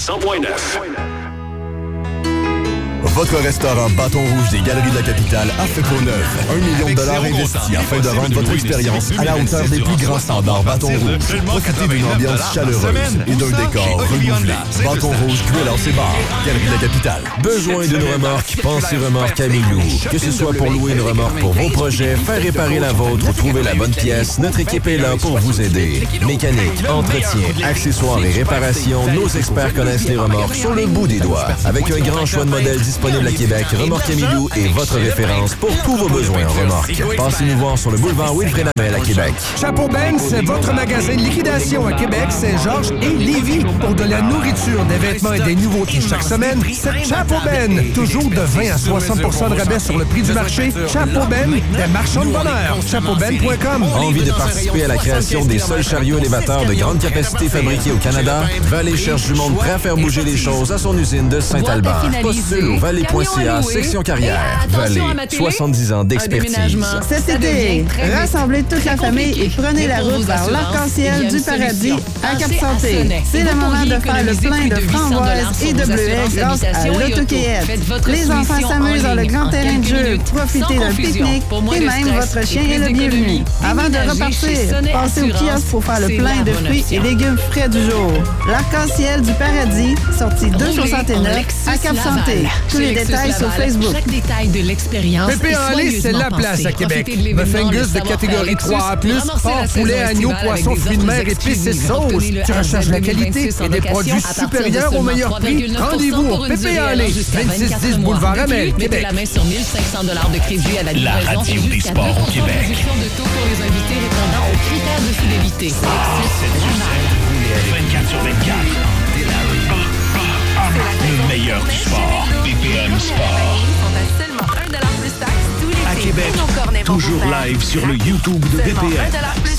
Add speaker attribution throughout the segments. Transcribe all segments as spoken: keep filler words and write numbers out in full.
Speaker 1: cent point neuf.
Speaker 2: Votre restaurant Bâton Rouge des Galeries de la Capitale a fait peau neuve. Un million de dollars investis afin de rendre votre expérience à la hauteur des plus grands standards Bâton Rouge. Profitez d'une ambiance chaleureuse et d'un décor renouvelé. Bâton Rouge, Cueillance et Bar, Galeries de la Capitale. Besoin d'une remorque? Pensez remorque Amilou. Que ce soit pour louer une remorque pour vos projets, faire réparer la vôtre ou trouver la bonne pièce, notre équipe est là pour vous aider. Mécanique, entretien, accessoires et réparations, nos experts connaissent les remorques sur le bout des doigts. Avec un grand choix de modèles disponibles à Québec, Remorque Amilou est votre référence pour tous vos besoins en remorque. Passez nous voir sur le boulevard Wilfrid Hamel à Québec.
Speaker 3: Chapeau Ben, c'est votre magasin de liquidation à Québec, Saint-Georges et Lévis. Pour de la nourriture, des vêtements et des nouveautés chaque semaine, c'est Chapeau Ben. Toujours de vingt à soixante pour cent de rabais sur le prix du marché. Chapeau Ben, des marchands de bonheur. chapeau ben point com.
Speaker 2: Envie de participer à la création des seuls chariots élévateurs de grande capacité fabriqués au Canada? Vallée cherche du monde prêt à faire bouger les choses à son usine de Saint-Albert. Postule au vallée point c a, section carrière. Vallée, soixante-dix ans d'expertise.
Speaker 4: Cet été, rassemblez toute la famille et prenez la route vers l'Arc-en-Ciel du Paradis à Cap-Santé. C'est le moment de faire le plein de framboises et de bleuets grâce à l'autocueillette. Les enfants s'amusent dans le grand terrain de jeu. Profitez d'un pique-nique et même votre chien est le bienvenu. Avant de repartir, passez au kiosque pour faire le plein de fruits et légumes frais du jour. L'Arc-en-Ciel du Paradis, sortie deux cent soixante-neuf à Cap-Santé. Tous les détails sur Facebook.
Speaker 5: Chaque détail de l'expérience.
Speaker 3: Pépé en lait, c'est la place à Québec. Buff Angus de catégorie trois A plus, porc, poulet, agneau, poisson, fruits de mer, épices et sauces. Tu recherches la qualité et des produits supérieurs au meilleur prix. Rendez-vous au Pépé en lait, vingt-six dix Boulevard Hamel, Québec.
Speaker 5: La main sur mille cinq cents dollars de crédit à la livraison.
Speaker 1: La radio des sports au Québec.
Speaker 5: Réduction de taux pour les invités répondant aux critères de fidélité.
Speaker 1: vingt-quatre sur vingt-quatre. Le meilleur du sport. B P M Sport. À Québec, toujours live sur le YouTube de B P M.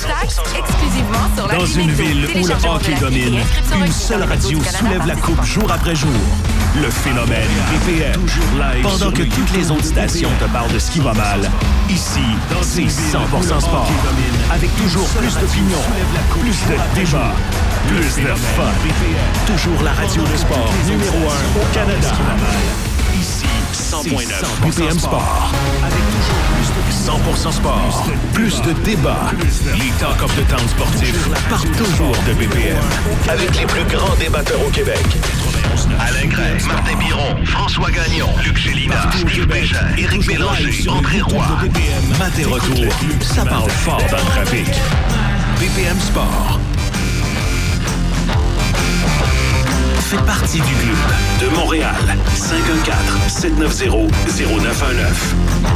Speaker 1: Dans une ville où le hockey domine, une seule radio soulève la coupe jour après jour. Le phénomène B P M. Toujours live. Pendant que toutes les autres stations te parlent de ce qui va mal, ici, c'est cent pour cent sport. Avec toujours plus d'opinions, plus de débats, plus de fun. Toujours la radio de sport numéro un au Canada. Ici, cent point neuf B P M Sport. Avec toujours plus de cent pour cent sport. Plus de débats. Les Talk of the Town sportifs partent toujours de B P M. Avec les plus grands débatteurs au Québec. Alain Grèce, Martin Biron, François Gagnon, Luc Gélina, Steve Bégin, Éric Bélanger, André Roy. Maté Retour, ça parle fort dans le trafic. B P M Sport fait partie du club de Montréal. cinq un quatre, sept neuf zéro, zéro neuf un neuf.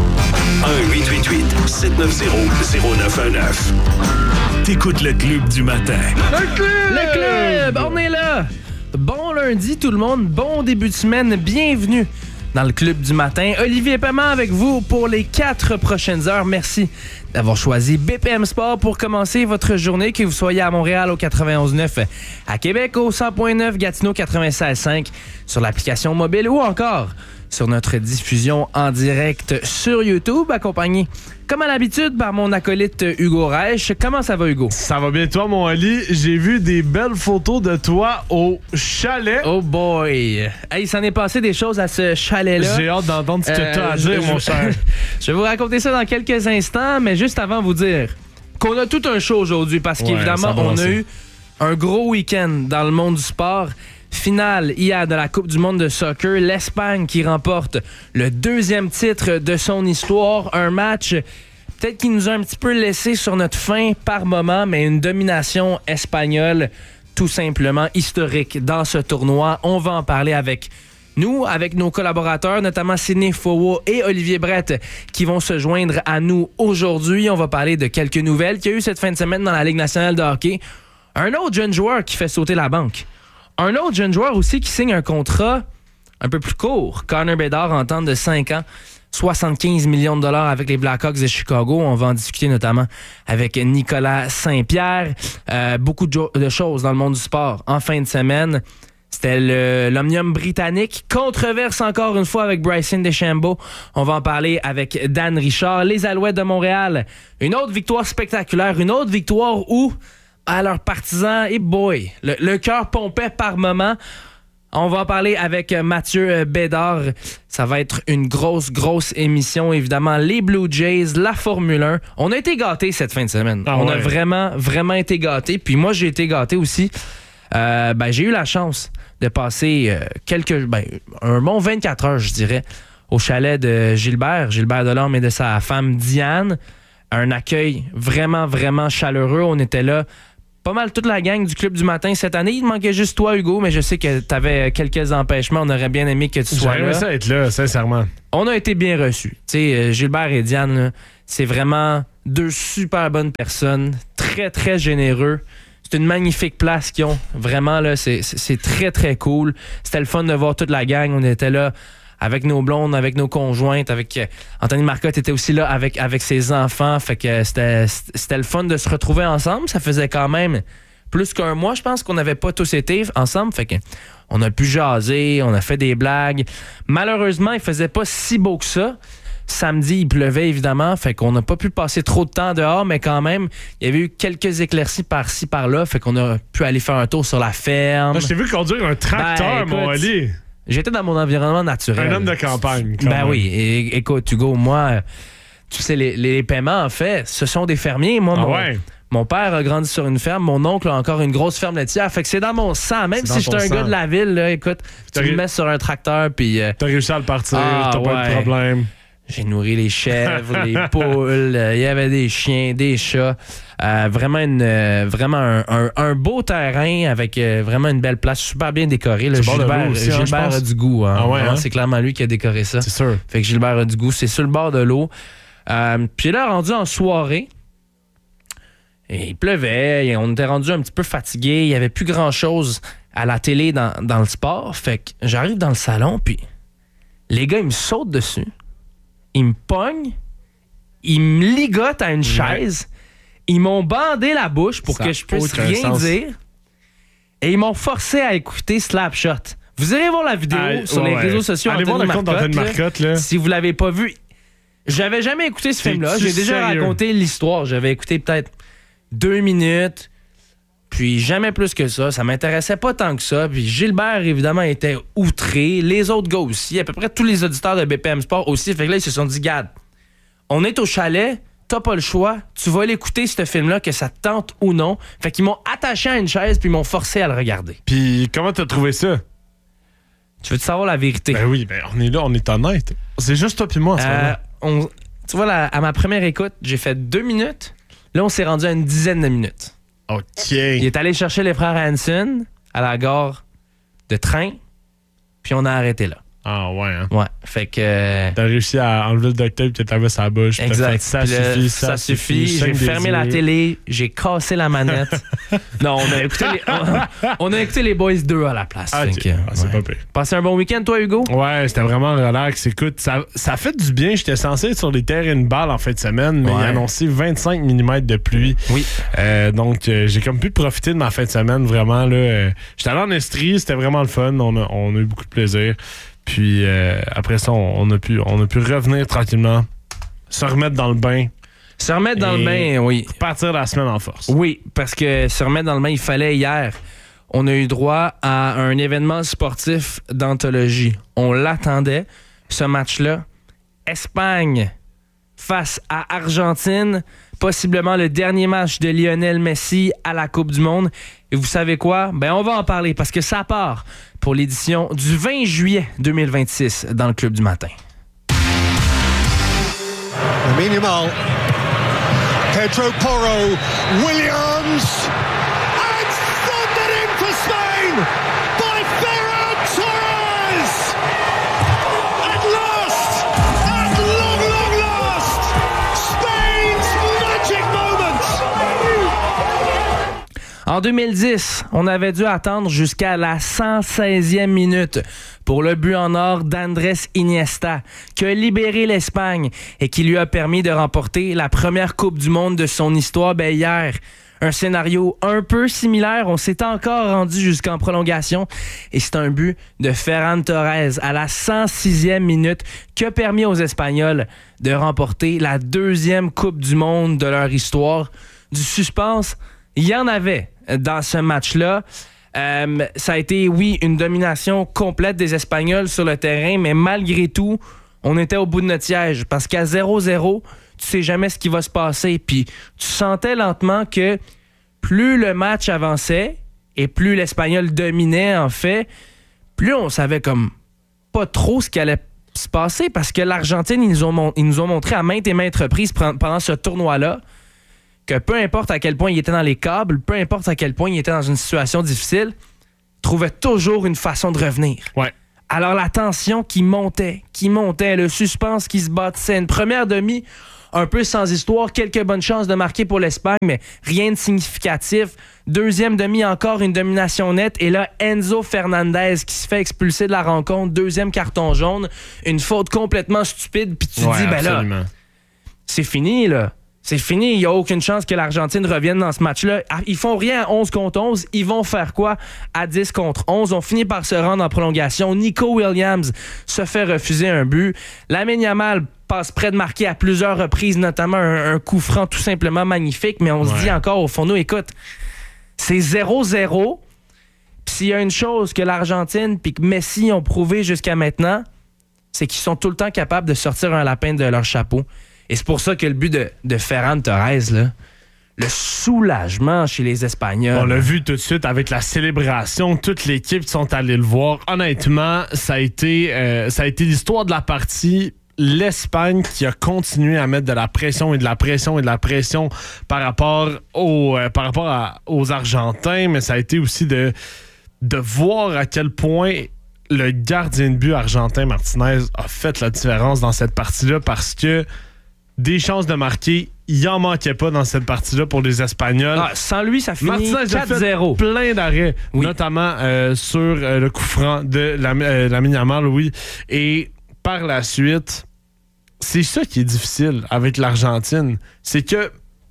Speaker 1: un huit huit huit, sept neuf zéro, zéro neuf un neuf. T'écoutes le club du matin.
Speaker 6: Le club! Le club! On est là! Bon lundi tout le monde, bon début de semaine, bienvenue dans le club du matin. Olivier Paiement avec vous pour les quatre prochaines heures. Merci d'avoir choisi B P M Sport pour commencer votre journée, que vous soyez à Montréal au quatre-vingt-onze neuf, à Québec au cent point neuf, Gatineau quatre-vingt-seize cinq, sur l'application mobile ou encore sur notre diffusion en direct sur YouTube, accompagné, comme à l'habitude, par mon acolyte Hugo Reich. Comment ça va, Hugo?
Speaker 7: Ça va bien, toi, mon Ali. J'ai vu des belles photos de toi au chalet.
Speaker 6: Oh boy! Hey, il s'en est passé des choses à ce chalet-là.
Speaker 7: J'ai hâte d'entendre ce que euh, tu as à dire,
Speaker 6: je,
Speaker 7: mon cher.
Speaker 6: Je vais vous raconter ça dans quelques instants, mais juste avant vous dire qu'on a tout un show aujourd'hui, parce ouais, qu'évidemment, on a eu un gros week-end dans le monde du sport. Finale hier de la Coupe du monde de soccer, l'Espagne qui remporte le deuxième titre de son histoire. Un match peut-être qui nous a un petit peu laissé sur notre faim par moment, mais une domination espagnole tout simplement historique dans ce tournoi. On va en parler avec nous, avec nos collaborateurs, notamment Sidney Fowo et Olivier Brett, qui vont se joindre à nous aujourd'hui. On va parler de quelques nouvelles qu'il y a eu cette fin de semaine dans la Ligue nationale de hockey. Un autre jeune joueur qui fait sauter la banque. Un autre jeune joueur aussi qui signe un contrat un peu plus court. Connor Bedard, entente de cinq ans, soixante-quinze millions de dollars avec les Blackhawks de Chicago. On va en discuter notamment avec Nicolas Saint-Pierre. Euh, beaucoup de, jo- de choses dans le monde du sport. En fin de semaine, c'était le, l'Omnium britannique. Controverse encore une fois avec Bryson DeChambeau. On va en parler avec Dan Richard. Les Alouettes de Montréal. Une autre victoire spectaculaire. Une autre victoire où... à leurs partisans, et hey boy, le, le cœur pompait par moment. On va en parler avec Mathieu Bédard. Ça va être une grosse, grosse émission. Évidemment, les Blue Jays, la Formule un. On a été gâtés cette fin de semaine. Ah, on ouais. a vraiment, vraiment été gâtés. Puis moi, j'ai été gâté aussi. Euh, ben, j'ai eu la chance de passer euh, quelques, ben, un bon vingt-quatre heures, je dirais, au chalet de Gilbert, Gilbert Delorme et de sa femme Diane. Un accueil vraiment, vraiment chaleureux. On était là. Pas mal toute la gang du Club du Matin cette année. Il manquait juste toi, Hugo, mais je sais que tu avais quelques empêchements. On aurait bien aimé que tu sois là.
Speaker 7: J'aimerais ça être là, sincèrement.
Speaker 6: On a été bien reçus. Tu sais, Gilbert et Diane, là, c'est vraiment deux super bonnes personnes, très, très généreux. C'est une magnifique place qu'ils ont. Vraiment, là, c'est, c'est très, très cool. C'était le fun de voir toute la gang. On était là avec nos blondes, avec nos conjointes, avec euh, Anthony Marcotte était aussi là avec, avec ses enfants. Fait que c'était, c'était le fun de se retrouver ensemble. Ça faisait quand même plus qu'un mois, je pense, qu'on n'avait pas tous été ensemble. Fait que on a pu jaser, on a fait des blagues. Malheureusement, il faisait pas si beau que ça. Samedi, il pleuvait évidemment, fait qu'on n'a pas pu passer trop de temps dehors, mais quand même, il y avait eu quelques éclaircies par-ci, par-là, fait qu'on a pu aller faire un tour sur la ferme.
Speaker 7: Là, je t'ai vu conduire un tracteur, ben, écoute, mon Ali.
Speaker 6: J'étais dans mon environnement naturel.
Speaker 7: Un homme de campagne.
Speaker 6: Ben
Speaker 7: même.
Speaker 6: oui. Et, écoute, Hugo, moi, tu sais, les, les paiements, en fait, ce sont des fermiers. Moi,
Speaker 7: ah
Speaker 6: mon,
Speaker 7: ouais.
Speaker 6: mon père a grandi sur une ferme. Mon oncle a encore une grosse ferme laitière. Fait que c'est dans mon sang. Même c'est si j'étais un sang. Gars de la ville, là, écoute, tu me mets sur un tracteur, puis... Euh,
Speaker 7: t'as réussi à le partir,
Speaker 6: ah,
Speaker 7: t'as
Speaker 6: ouais.
Speaker 7: pas de problème.
Speaker 6: J'ai nourri les chèvres, les poules, il euh, y avait des chiens, des chats. Euh, vraiment une, euh, vraiment un, un, un beau terrain avec euh, vraiment une belle place, super bien décorée. Là. Gilbert, aussi, hein, Gilbert a du goût. Hein.
Speaker 7: Ah ouais, hein?
Speaker 6: C'est clairement lui qui a décoré ça.
Speaker 7: C'est sûr.
Speaker 6: Fait que Gilbert a du goût. C'est sur le bord de l'eau. Euh, Puis là, rendu en soirée, et il pleuvait, et on était rendu un petit peu fatigué. Il n'y avait plus grand-chose à la télé dans, dans le sport. Fait que j'arrive dans le salon, puis les gars, ils me sautent dessus. Ils me pognent, ils me ligotent à une ouais. chaise, ils m'ont bandé la bouche pour ça que je puisse rien sens. dire et ils m'ont forcé à écouter Slapshot. Vous irez voir la vidéo ah, sur ouais, les réseaux sociaux.
Speaker 7: Allez voir le compte d'Anthony Marcotte. Là.
Speaker 6: Si vous l'avez pas vu, j'avais jamais écouté ce film-là. J'ai déjà sérieux? raconté l'histoire. J'avais écouté peut-être deux minutes, puis jamais plus que ça. Ça m'intéressait pas tant que ça. Puis Gilbert, évidemment, était outré. Les autres gars aussi. À peu près tous les auditeurs de B P M Sport aussi. Fait que là, ils se sont dit, Gad, on est au chalet, t'as pas le choix. Tu vas l'écouter, ce film-là, que ça te tente ou non. Fait qu'ils m'ont attaché à une chaise puis ils m'ont forcé à le regarder.
Speaker 7: Puis comment t'as trouvé ça?
Speaker 6: Tu veux te savoir la vérité?
Speaker 7: Ben oui, ben on est là, on est honnête. C'est juste toi puis moi en ce
Speaker 6: euh, moment. On, tu vois, là, à ma première écoute, j'ai fait deux minutes. Là, on s'est rendu à une dizaine de minutes.
Speaker 7: OK.
Speaker 6: Il est allé chercher les frères Hanson à la gare de train, puis on a arrêté là.
Speaker 7: Ah ouais, hein?
Speaker 6: Ouais, fait que...
Speaker 7: T'as réussi à enlever le duct tape que t'avais sur la bouche.
Speaker 6: Exact.
Speaker 7: Fait, ça,
Speaker 6: le,
Speaker 7: suffit,
Speaker 6: ça,
Speaker 7: ça
Speaker 6: suffit,
Speaker 7: suffit.
Speaker 6: J'ai fermé la télé, j'ai cassé la manette. non, on a, écouté les, on, on a écouté les Boys deux à la place.
Speaker 7: Ah, okay.
Speaker 6: que,
Speaker 7: ah c'est
Speaker 6: ouais.
Speaker 7: pas pire.
Speaker 6: Passé un bon week-end, toi, Hugo?
Speaker 7: Ouais, c'était vraiment relax. Écoute, ça, ça a fait du bien. J'étais censé être sur les terrains de balle en fin de semaine, mais ouais. il a annoncé vingt-cinq millimètres de pluie.
Speaker 6: Oui.
Speaker 7: Euh, donc, euh, j'ai comme pu profiter de ma fin de semaine, vraiment. Là, euh, j'étais allé en Estrie, c'était vraiment le fun. On a, on a eu beaucoup de plaisir. Puis euh, après ça, on, on, a pu, on a pu revenir tranquillement, se remettre dans le bain.
Speaker 6: Se remettre dans le bain, oui.
Speaker 7: Partir la semaine en force.
Speaker 6: Oui, parce que se remettre dans le bain, il fallait hier. On a eu droit à un événement sportif d'anthologie. On l'attendait, ce match-là. Espagne face à Argentine. Possiblement le dernier match de Lionel Messi à la Coupe du Monde. Et vous savez quoi? Ben, on va en parler parce que ça part pour l'édition du vingt juillet deux mille vingt-six dans le Club du Matin.
Speaker 8: Minimal. Pedro Porro. Williams. And thundered in for Spain by Ferran Torres. At last, at long, long last, Spain's magic moment.
Speaker 6: En deux mille dix, on avait dû attendre jusqu'à la cent seizième minute pour le but en or d'Andrés Iniesta, qui a libéré l'Espagne et qui lui a permis de remporter la première Coupe du Monde de son histoire. Ben hier, un scénario un peu similaire. On s'est encore rendu jusqu'en prolongation et c'est un but de Ferran Torres à la cent sixième minute qui a permis aux Espagnols de remporter la deuxième Coupe du Monde de leur histoire. Du suspense, il y en avait dans ce match-là. Euh, ça a été, oui, une domination complète des Espagnols sur le terrain, mais malgré tout, on était au bout de notre siège. Parce qu'à zéro zéro, tu sais jamais ce qui va se passer. Puis tu sentais lentement que plus le match avançait et plus l'Espagnol dominait, en fait, plus on savait comme pas trop ce qui allait se passer. Parce que l'Argentine, ils nous ont, ils nous ont montré à maintes et maintes reprises pendant ce tournoi-là que peu importe à quel point il était dans les câbles, peu importe à quel point il était dans une situation difficile, il trouvait toujours une façon de revenir.
Speaker 7: Ouais.
Speaker 6: Alors la tension qui montait, qui montait, le suspense qui se bâtissait. Une première demi un peu sans histoire, quelques bonnes chances de marquer pour l'Espagne, mais rien de significatif. Deuxième demi, encore une domination nette. Et là, Enzo Fernandez qui se fait expulser de la rencontre. Deuxième carton jaune. Une faute complètement stupide. Puis tu te
Speaker 7: ouais,
Speaker 6: dis, ben là, c'est fini, là. C'est fini, il n'y a aucune chance que l'Argentine revienne dans ce match-là. Ils font rien à onze contre onze, ils vont faire quoi à dix contre onze? On finit par se rendre en prolongation. Nico Williams se fait refuser un but. Lamine Yamal passe près de marquer à plusieurs reprises, notamment un, un coup franc tout simplement magnifique, mais on ouais. se dit encore au fond, nous, écoute, c'est zéro zéro. Puis s'il y a une chose que l'Argentine puis que Messi ont prouvé jusqu'à maintenant, c'est qu'ils sont tout le temps capables de sortir un lapin de leur chapeau. Et c'est pour ça que le but de, de Ferran Torres, là, le soulagement chez les Espagnols.
Speaker 7: On l'a vu tout de suite avec la célébration. Toute l'équipe sont allés le voir. Honnêtement, ça a été, euh, ça a été l'histoire de la partie. L'Espagne qui a continué à mettre de la pression et de la pression et de la pression par rapport, au, euh, par rapport à, aux Argentins, mais ça a été aussi de, de voir à quel point le gardien de but argentin Martinez a fait la différence dans cette partie-là parce que des chances de marquer, il en manquait pas dans cette partie-là pour les Espagnols.
Speaker 6: Ah, sans lui, ça finit
Speaker 7: Martinez
Speaker 6: quatre zéro.
Speaker 7: Plein d'arrêts,
Speaker 6: oui.
Speaker 7: notamment euh, sur euh, le coup franc de la, euh, Lamine Yamal, oui. Et par la suite, c'est ça qui est difficile avec l'Argentine. C'est que,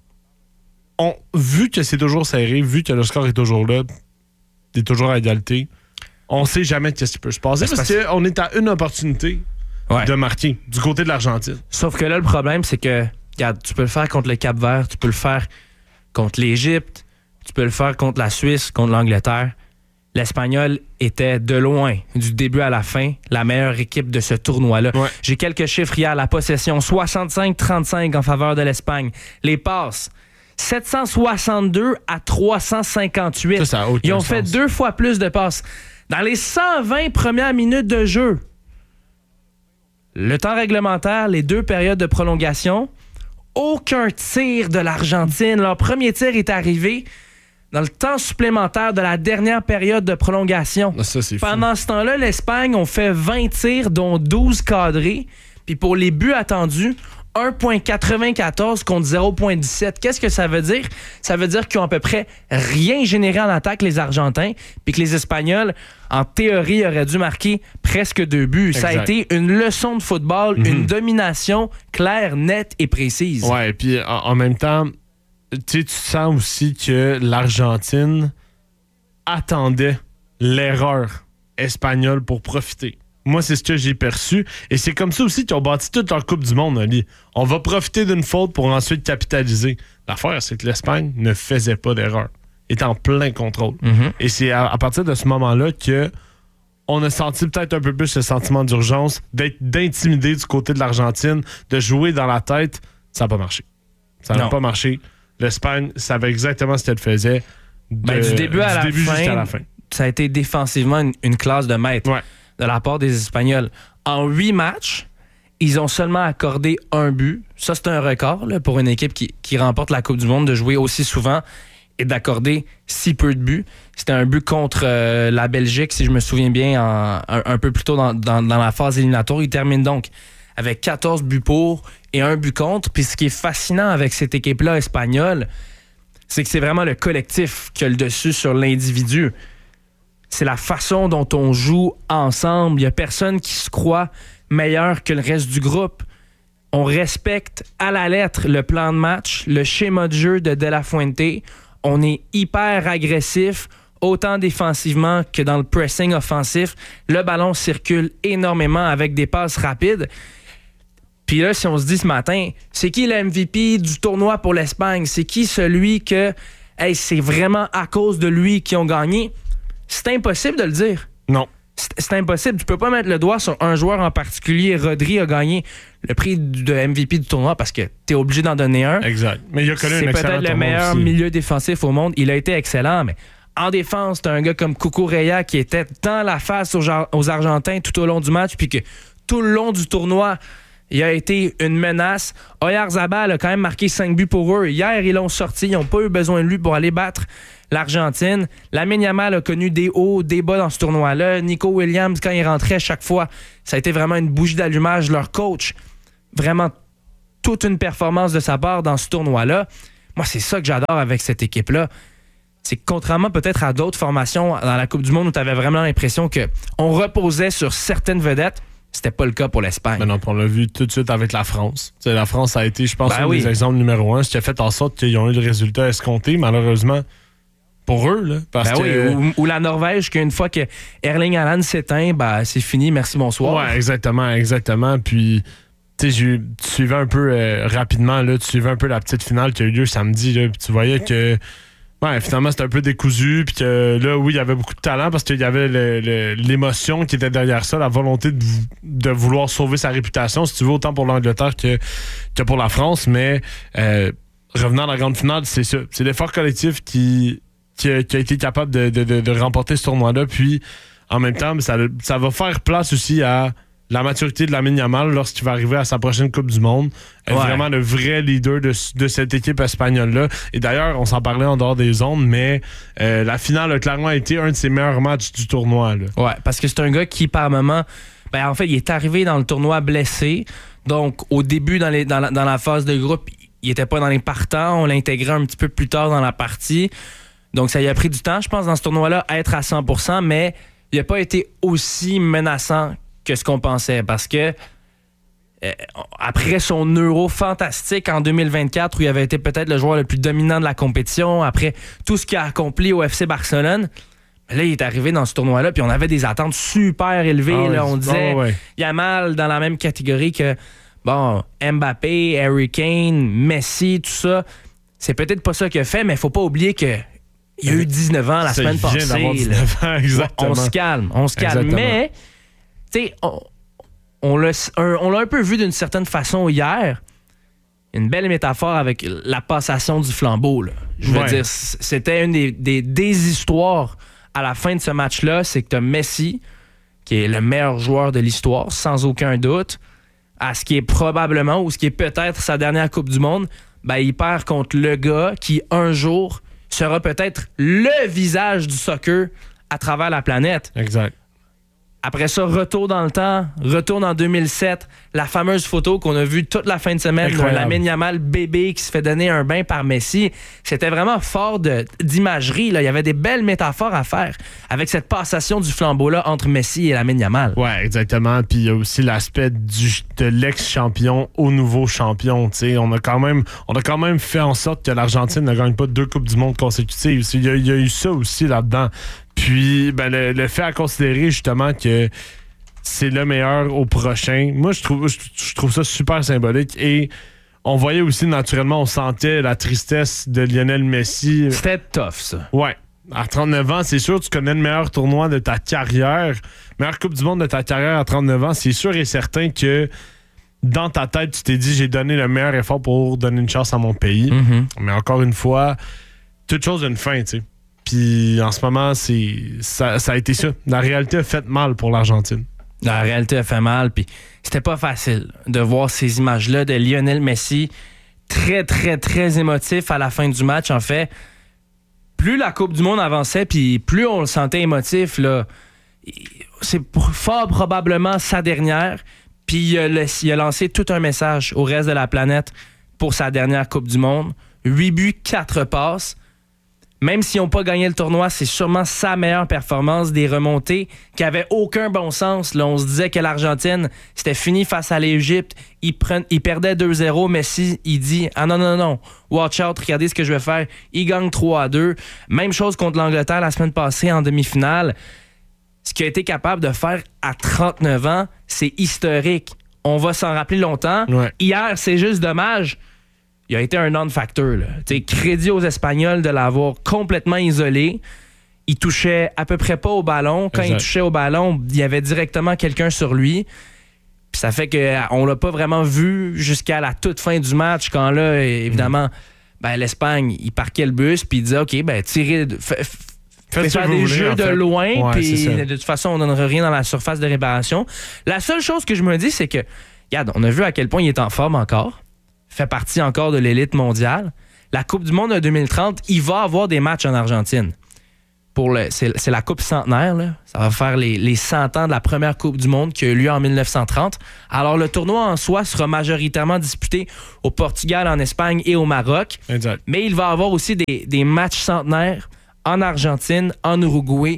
Speaker 7: on, vu que c'est toujours serré, vu que le score est toujours là, est toujours à égalité, on sait jamais qu'est-ce qui peut se passer parce, parce qu'on est à une opportunité ouais. de marquer du côté de l'Argentine.
Speaker 6: Sauf que là, le problème, c'est que regarde, tu peux le faire contre le Cap-Vert, tu peux le faire contre l'Égypte, tu peux le faire contre la Suisse, contre l'Angleterre. L'Espagnol était de loin, du début à la fin, la meilleure équipe de ce tournoi-là. Ouais. J'ai quelques chiffres hier. La possession, soixante-cinq trente-cinq en faveur de l'Espagne. Les passes, sept cent soixante-deux à trois cent cinquante-huit. Ça, ça a Ils ont sens. fait deux fois plus de passes. Dans les cent vingt premières minutes de jeu, le temps réglementaire, les deux périodes de prolongation, aucun tir de l'Argentine. Leur premier tir est arrivé dans le temps supplémentaire de la dernière période de prolongation.
Speaker 7: Ça, c'est
Speaker 6: Pendant
Speaker 7: fou.
Speaker 6: ce temps-là, l'Espagne ont fait vingt tirs, dont douze cadrés. Puis pour les buts attendus, un virgule quatre-vingt-quatorze contre zéro virgule dix-sept. Qu'est-ce que ça veut dire? Ça veut dire qu'ils ont à peu près rien généré en attaque, les Argentins, puis que les Espagnols, en théorie, auraient dû marquer presque deux buts. Exact. Ça a été une leçon de football, mm-hmm. une domination claire, nette et précise.
Speaker 7: Ouais, et puis en, en même temps, tu sais, tu sens aussi que l'Argentine attendait l'erreur espagnole pour profiter. Moi, c'est ce que j'ai perçu. Et c'est comme ça aussi qu'ils ont bâti toute leur Coupe du Monde, Ali. On va profiter d'une faute pour ensuite capitaliser. L'affaire, c'est que l'Espagne ne faisait pas d'erreur. Elle était en plein contrôle. Mm-hmm. Et c'est à, à partir de ce moment-là que on a senti peut-être un peu plus ce sentiment d'urgence, d'être d'intimider du côté de l'Argentine, de jouer dans la tête. Ça n'a pas marché. Ça n'a pas marché. L'Espagne savait exactement ce qu'elle faisait de,
Speaker 6: ben, du début, à,
Speaker 7: du
Speaker 6: la
Speaker 7: début
Speaker 6: fin,
Speaker 7: jusqu'à la fin.
Speaker 6: Ça a été défensivement une, une classe de maître
Speaker 7: ouais.
Speaker 6: de la part des Espagnols. En huit matchs, ils ont seulement accordé un but. Ça, c'est un record là, pour une équipe qui, qui remporte la Coupe du Monde de jouer aussi souvent et d'accorder si peu de buts. C'était un but contre euh, la Belgique, si je me souviens bien, en, un, un peu plus tôt dans, dans, dans la phase éliminatoire. Ils terminent donc avec quatorze buts pour et un but contre. Puis ce qui est fascinant avec cette équipe-là espagnole, c'est que c'est vraiment le collectif qui a le dessus sur l'individu. C'est la façon dont on joue ensemble. Il n'y a personne qui se croit meilleur que le reste du groupe. On respecte à la lettre le plan de match, le schéma de jeu de De La Fuente. On est hyper agressif, autant défensivement que dans le pressing offensif. Le ballon circule énormément avec des passes rapides. Puis là, si on se dit ce matin, c'est qui le M V P du tournoi pour l'Espagne? C'est qui celui que, hey, c'est vraiment à cause de lui qu'ils ont gagné? c'est impossible de le dire.
Speaker 7: Non.
Speaker 6: C'est, c'est impossible. Tu peux pas mettre le doigt sur un joueur en particulier. Rodri a gagné le prix de M V P du tournoi parce que t'es obligé d'en donner un.
Speaker 7: Exact. Mais il a connu un excellent
Speaker 6: C'est peut-être le meilleur
Speaker 7: aussi.
Speaker 6: milieu défensif au monde. Il a été excellent, mais en défense, t'as un gars comme Cucurella qui était dans la face aux, aux Argentins tout au long du match, puis que tout le long du tournoi, il a été une menace. Oyarzabal a quand même marqué cinq buts pour eux. Hier, ils l'ont sorti. Ils n'ont pas eu besoin de lui pour aller battre l'Argentine. Lamine Yamal a connu des hauts, des bas dans ce tournoi-là. Nico Williams, quand il rentrait chaque fois, ça a été vraiment une bougie d'allumage. Leur coach, vraiment toute une performance de sa part dans ce tournoi-là. Moi, c'est ça que j'adore avec cette équipe-là. C'est que contrairement peut-être à d'autres formations dans la Coupe du Monde où tu avais vraiment l'impression qu'on reposait sur certaines vedettes, c'était pas le cas pour l'Espagne.
Speaker 7: Mais non, on l'a vu tout de suite avec la France. T'sais, la France a été, je pense,
Speaker 6: ben
Speaker 7: un
Speaker 6: oui.
Speaker 7: des exemples numéro un, ce qui a fait en sorte qu'ils ont eu le résultat escompté, malheureusement, pour eux. Là, parce
Speaker 6: ben
Speaker 7: que...
Speaker 6: oui, ou, ou la Norvège, qu'une fois que Erling Haaland s'éteint, ben, c'est fini, merci, bonsoir.
Speaker 7: Ouais, exactement, exactement. Puis, tu sais, tu suivais un peu euh, rapidement, là, tu suivais un peu la petite finale qui a eu lieu samedi, là, puis tu voyais que ouais, finalement, c'était un peu décousu, puis que là, oui, il y avait beaucoup de talent parce qu'il y avait le, le, l'émotion qui était derrière ça, la volonté de, de vouloir sauver sa réputation, si tu veux, autant pour l'Angleterre que, que pour la France. Mais euh, revenant à la grande finale, c'est ça. C'est l'effort collectif qui, qui, a, qui a été capable de, de, de, de remporter ce tournoi-là. Puis, en même temps, ça, ça va faire place aussi à la maturité de Lamine Yamal lorsqu'il va arriver à sa prochaine Coupe du Monde. Être
Speaker 6: ouais.
Speaker 7: vraiment le vrai leader de, de cette équipe espagnole-là. Et d'ailleurs, on s'en parlait en dehors des ondes, mais euh, la finale a clairement été un de ses meilleurs matchs du tournoi. Là.
Speaker 6: Ouais, parce que c'est un gars qui, par moment, ben, en fait, il est arrivé dans le tournoi blessé. Donc, au début, dans, les, dans, la, dans la phase de groupe, il était pas dans les partants. On l'a intégré un petit peu plus tard dans la partie. Donc, ça lui a pris du temps, je pense, dans ce tournoi-là, à être à cent pour cent, mais il n'a pas été aussi menaçant que ce qu'on pensait, parce que euh, après son euro fantastique en deux mille vingt-quatre, où il avait été peut-être le joueur le plus dominant de la compétition, après tout ce qu'il a accompli au F C Barcelone, là, il est arrivé dans ce tournoi-là, puis on avait des attentes super élevées.
Speaker 7: Ah
Speaker 6: là,
Speaker 7: ouais,
Speaker 6: on disait,
Speaker 7: ah ouais.
Speaker 6: Yamal dans la même catégorie que bon, Mbappé, Harry Kane, Messi, tout ça. C'est peut-être pas ça qu'il a fait, mais il faut pas oublier que il y a eu dix-neuf ans la
Speaker 7: ça
Speaker 6: semaine
Speaker 7: vient d'avoir
Speaker 6: passée.
Speaker 7: dix-neuf ans, exactement.
Speaker 6: On se calme, on se calme.
Speaker 7: Exactement.
Speaker 6: Mais tu sais, on, on, l'a, un, on l'a un peu vu d'une certaine façon hier. Une belle métaphore avec la passation du flambeau. Là. Je veux
Speaker 7: ouais.
Speaker 6: dire, c'était une des, des, des histoires à la fin de ce match-là. C'est que tu as Messi, qui est le meilleur joueur de l'histoire, sans aucun doute, à ce qui est probablement, ou ce qui est peut-être sa dernière Coupe du Monde, ben, il perd contre le gars qui, un jour, sera peut-être le visage du soccer à travers la planète.
Speaker 7: Exact.
Speaker 6: Après ça, retour dans le temps, retourne en deux mille sept, la fameuse photo qu'on a vue toute la fin de semaine, de Lamine Yamal bébé qui se fait donner un bain par Messi. C'était vraiment fort de, d'imagerie. Là. Il y avait des belles métaphores à faire avec cette passation du flambeau-là entre Messi et Lamine Yamal.
Speaker 7: Ouais, exactement. Puis il y a aussi l'aspect du, de l'ex-champion au nouveau champion. T'sais. On a quand même, on a quand même fait en sorte que l'Argentine ne gagne pas deux Coupes du Monde consécutives. Il y a, il y a eu ça aussi là-dedans. Puis, ben, le, le fait à considérer justement que c'est le meilleur au prochain, moi, je trouve, je, je trouve ça super symbolique. Et on voyait aussi, naturellement, on sentait la tristesse de Lionel Messi.
Speaker 6: C'était tough, ça.
Speaker 7: Ouais. À trente-neuf ans, c'est sûr, tu connais le meilleur tournoi de ta carrière, meilleure Coupe du Monde de ta carrière à trente-neuf ans. C'est sûr et certain que dans ta tête, tu t'es dit, j'ai donné le meilleur effort pour donner une chance à mon pays.
Speaker 6: Mm-hmm.
Speaker 7: Mais encore une fois, toute chose a une fin, tu sais. Puis en ce moment, c'est ça, ça a été ça. La réalité a fait mal pour l'Argentine.
Speaker 6: La réalité a fait mal, puis c'était pas facile de voir ces images-là de Lionel Messi très, très, très émotif à la fin du match. En fait, plus la Coupe du Monde avançait, puis plus on le sentait émotif, là, c'est fort probablement sa dernière, puis il a, il a lancé tout un message au reste de la planète pour sa dernière Coupe du Monde. huit buts, quatre passes. Même s'ils n'ont pas gagné le tournoi, c'est sûrement sa meilleure performance, des remontées qui n'avaient aucun bon sens. Là, on se disait que l'Argentine, c'était fini face à l'Égypte. Ils, prennent, ils perdaient deux zéro. Messi, il dit « Ah non, non, non, watch out, regardez ce que je vais faire. » Il gagne trois à deux. Même chose contre l'Angleterre la semaine passée en demi-finale. Ce qu'il a été capable de faire à trente-neuf ans, c'est historique. On va s'en rappeler longtemps.
Speaker 7: Ouais.
Speaker 6: Hier, c'est juste dommage. Il a été un non-factor. Là. Crédit aux Espagnols de l'avoir complètement isolé. il touchait à peu près pas au ballon. Quand exact. il touchait au ballon, il y avait directement quelqu'un sur lui. Puis ça fait qu'on l'a pas vraiment vu jusqu'à la toute fin du match, quand là, évidemment, ben, l'Espagne, il parquait le bus, puis il disait, OK, ben, tirez... F- Faites faire des jeux en fait. de loin, puis ouais, de toute façon, on donnerait rien dans la surface de réparation. La seule chose que je me dis, c'est que, regarde, on a vu à quel point il est en forme encore, fait partie encore de l'élite mondiale. La Coupe du monde de deux mille trente, il va avoir des matchs en Argentine. Pour le, c'est, c'est la Coupe centenaire, là. Ça va faire les, les cent ans de la première Coupe du monde qui a eu lieu en dix-neuf cent trente. Alors, le tournoi en soi sera majoritairement disputé au Portugal, en Espagne et au Maroc.
Speaker 7: Exact.
Speaker 6: Mais il va avoir aussi des, des matchs centenaires en Argentine, en Uruguay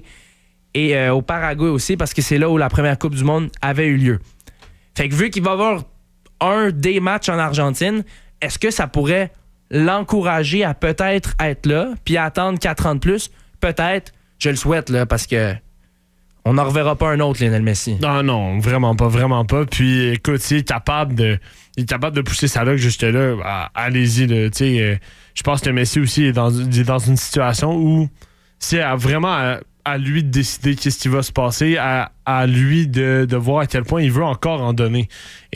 Speaker 6: et euh, au Paraguay aussi, parce que c'est là où la première Coupe du monde avait eu lieu. Fait que vu qu'il va y avoir un des matchs en Argentine, est-ce que ça pourrait l'encourager à peut-être être là, puis à attendre quatre ans de plus? Peut-être. Je le souhaite, là, parce que on n'en reverra pas un autre, Lionel Messi.
Speaker 7: Non, non, vraiment pas, vraiment pas. Puis, écoute, s'il est capable de, il est capable de pousser sa luck juste là, ah, allez-y, là, tu sais... Euh, je pense que Messi aussi est dans, est dans une situation où c'est à, vraiment à, à lui de décider qu'est-ce qui va se passer, à, à lui de, de voir à quel point il veut encore en donner.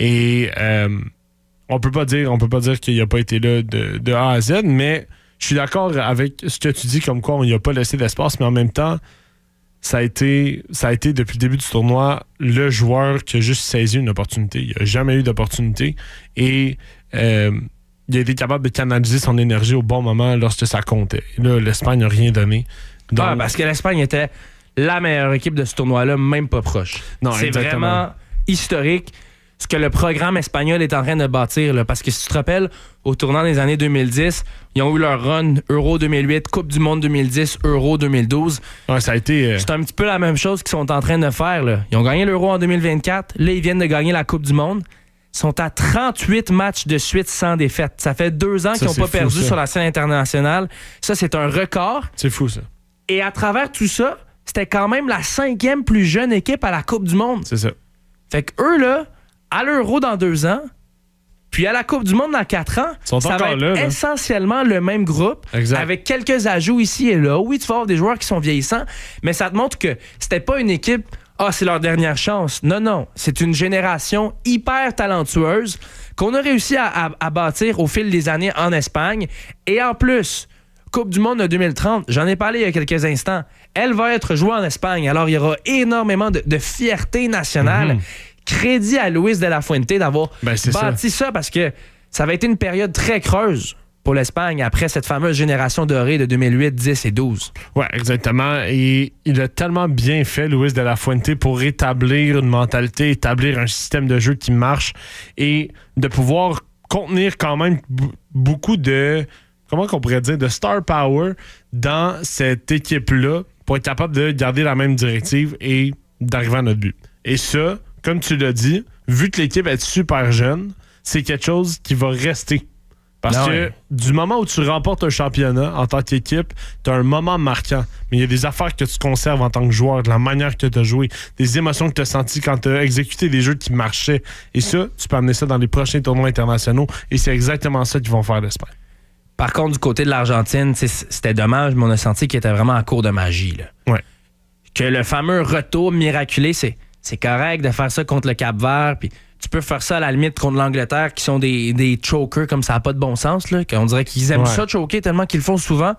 Speaker 7: Et euh, on peut pas dire, on peut pas dire qu'il n'a pas été là de, de A à Z, mais je suis d'accord avec ce que tu dis, comme quoi on n'y a pas laissé d'espace, mais en même temps, ça a été, ça a été depuis le début du tournoi le joueur qui a juste saisi une opportunité. Il n'a jamais eu d'opportunité. Et euh, il a été capable de canaliser son énergie au bon moment lorsque ça comptait. Et là, l'Espagne n'a rien donné. Donc...
Speaker 6: Ah, parce que l'Espagne était la meilleure équipe de ce tournoi-là, même pas proche.
Speaker 7: Non,
Speaker 6: c'est
Speaker 7: exactement.
Speaker 6: vraiment historique ce que le programme espagnol est en train de bâtir. Là, parce que si tu te rappelles, au tournant des années deux mille dix, ils ont eu leur run Euro deux mille huit, Coupe du monde deux mille dix, Euro deux mille douze.
Speaker 7: Ouais, ça a été... Euh...
Speaker 6: C'est un petit peu la même chose qu'ils sont en train de faire. Là. Ils ont gagné l'Euro en deux mille vingt-quatre. Là, ils viennent de gagner la Coupe du monde. Ils sont à trente-huit matchs de suite sans défaite. Ça fait deux ans ça, qu'ils n'ont pas fou, perdu ça. Sur la scène internationale. Ça, c'est un record.
Speaker 7: C'est fou, ça.
Speaker 6: Et à travers tout ça, c'était quand même la cinquième plus jeune équipe à la Coupe du monde.
Speaker 7: C'est ça.
Speaker 6: Fait qu'eux, là, à l'Euro dans deux ans, puis à la Coupe du monde dans quatre ans,
Speaker 7: sont
Speaker 6: ça va être
Speaker 7: là,
Speaker 6: essentiellement le même groupe,
Speaker 7: exact.
Speaker 6: Avec quelques ajouts ici et là. Oui, tu vas avoir des joueurs qui sont vieillissants, mais ça te montre que c'était pas une équipe... Ah, c'est leur dernière chance. Non, non. C'est une génération hyper talentueuse qu'on a réussi à, à, à bâtir au fil des années en Espagne. Et en plus, Coupe du monde de deux mille trente, j'en ai parlé il y a quelques instants, elle va être jouée en Espagne. Alors, il y aura énormément de, de fierté nationale. Mm-hmm. Crédit à Luis de la Fuente d'avoir
Speaker 7: ben,
Speaker 6: bâti ça. ça parce que ça va être une période très creuse pour l'Espagne après cette fameuse génération dorée de deux mille huit, dix et douze.
Speaker 7: Oui, exactement. Et il a tellement bien fait, Luis de la Fuente, pour établir une mentalité, établir un système de jeu qui marche et de pouvoir contenir quand même b- beaucoup de, comment qu'on pourrait dire, de star power dans cette équipe-là pour être capable de garder la même directive et d'arriver à notre but. Et ça, comme tu l'as dit, vu que l'équipe est super jeune, c'est quelque chose qui va rester. Parce non, que oui. Du moment où tu remportes un championnat en tant qu'équipe, tu as un moment marquant. Mais il y a des affaires que tu conserves en tant que joueur, de la manière que tu as joué, des émotions que tu as senties quand tu as exécuté des jeux qui marchaient. Et ça, tu peux amener ça dans les prochains tournois internationaux. Et c'est exactement ça qu'ils vont faire l'Espagne.
Speaker 6: Par contre, du côté de l'Argentine, c'était dommage, mais on a senti qu'il était vraiment en cours de magie. Là.
Speaker 7: Ouais.
Speaker 6: Que le fameux retour miraculé, c'est, c'est correct de faire ça contre le Cap-Vert, puis tu peux faire ça à la limite contre l'Angleterre, qui sont des, des chokers comme ça n'a pas de bon sens. Là, qu'on dirait qu'ils aiment ouais. ça choker tellement qu'ils le font souvent.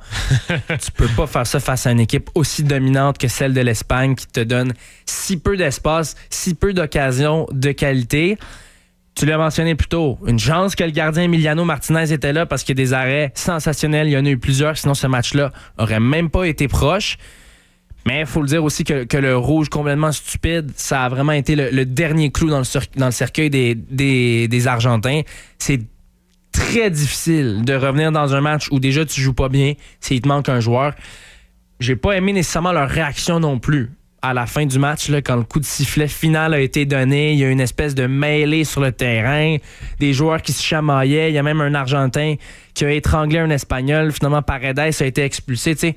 Speaker 6: Tu peux pas faire ça face à une équipe aussi dominante que celle de l'Espagne qui te donne si peu d'espace, si peu d'occasions de qualité. Tu l'as mentionné plus tôt, une chance que le gardien Emiliano Martinez était là parce qu'il y a des arrêts sensationnels. Il y en a eu plusieurs, sinon ce match-là aurait même pas été proche. Mais il faut le dire aussi que, que le rouge complètement stupide, ça a vraiment été le, le dernier clou dans le, cer- dans le cercueil des, des, des Argentins. C'est très difficile de revenir dans un match où déjà tu joues pas bien, s'il te manque un joueur. J'ai pas aimé nécessairement leur réaction non plus. À la fin du match, là, quand le coup de sifflet final a été donné, il y a une espèce de mêlée sur le terrain, des joueurs qui se chamaillaient. Il y a même un Argentin qui a étranglé un Espagnol. Finalement, Paredes a été expulsé. Tu sais,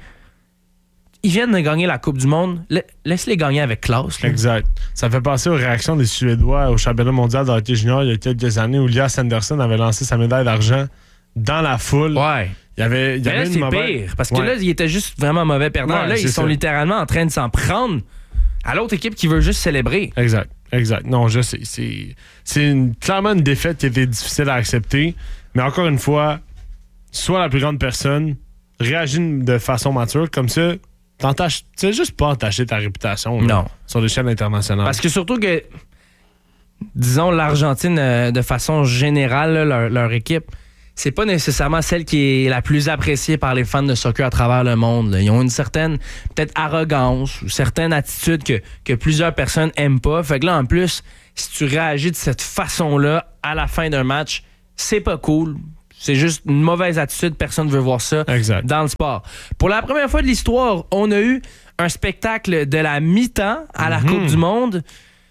Speaker 6: ils viennent de gagner la Coupe du monde. Laisse-les gagner avec classe. Là.
Speaker 7: Exact. Ça fait penser aux réactions des Suédois au championnat mondial de hockey junior il y a quelques années où Elias Andersson avait lancé sa médaille d'argent dans la foule.
Speaker 6: Ouais.
Speaker 7: Il y avait, il y
Speaker 6: Mais
Speaker 7: avait
Speaker 6: là,
Speaker 7: une
Speaker 6: c'est
Speaker 7: mauvaise...
Speaker 6: pire, parce que
Speaker 7: Ouais.
Speaker 6: là, ils étaient juste vraiment mauvais perdants.
Speaker 7: Ouais,
Speaker 6: là,
Speaker 7: c'est
Speaker 6: ils sont
Speaker 7: ça.
Speaker 6: littéralement en train de s'en prendre à l'autre équipe qui veut juste célébrer.
Speaker 7: Exact, exact. Non, je sais. C'est, c'est une- clairement une défaite qui était difficile à accepter. Mais encore une fois, sois la plus grande personne, réagis de façon mature. Comme ça, t'entaches, tu sais juste pas entacher ta réputation là,
Speaker 6: Non.
Speaker 7: sur l'échelle internationale.
Speaker 6: Parce que surtout que, disons, l'Argentine, euh, de façon générale, là, leur, leur équipe, c'est pas nécessairement celle qui est la plus appréciée par les fans de soccer à travers le monde. là. Ils ont une certaine, peut-être, arrogance ou certaine attitude que, que plusieurs personnes aiment pas. Fait que là, en plus, si tu réagis de cette façon-là à la fin d'un match, c'est pas cool. C'est juste une mauvaise attitude. Personne ne veut voir ça
Speaker 7: Exact.
Speaker 6: dans le sport. Pour la première fois de l'histoire, on a eu un spectacle de la mi-temps à la
Speaker 7: Mhm.
Speaker 6: Coupe du Monde.